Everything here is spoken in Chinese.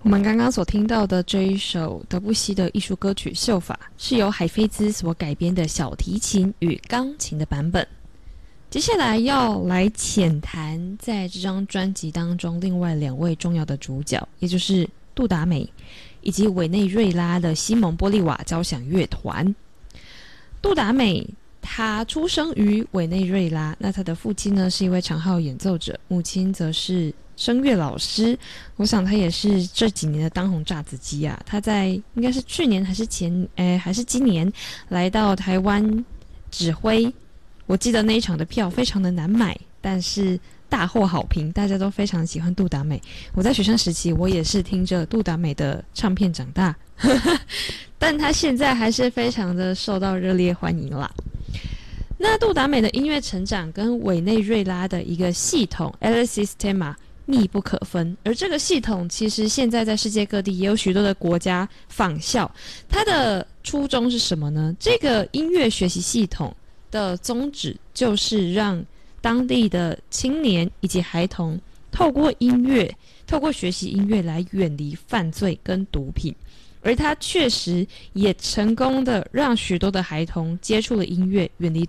我们刚刚所听到的这一首德布西的艺术歌曲《秀法》，是由海菲兹所改编的小提琴与钢琴的版本。接下来要来浅谈在这张专辑当中另外2位重要的主角，也就是杜达美以及委内瑞拉的西蒙波利瓦交响乐团。杜达美他出生于委内瑞拉，那他的父亲呢是一位长号演奏者，母亲则是声乐老师。我想他也是这几年的当红炸子鸡啊。他在应该是去年还是今年来到台湾指挥，我记得那一场的票非常的难买，但是大获好评，大家都非常喜欢杜达美。我在学生时期我也是听着杜达美的唱片长大但他现在还是非常的受到热烈欢迎啦。那杜达美的音乐成长跟委内瑞拉的一个系统 El Sistema 密不可分，而这个系统其实现在在世界各地也有许多的国家仿效。它的初衷是什么呢？这个音乐学习系统的宗旨就是让当地的青年以及孩童透过学习音乐来远离犯罪跟毒品。而他确实也成功的让许多的孩童接触了音乐，远离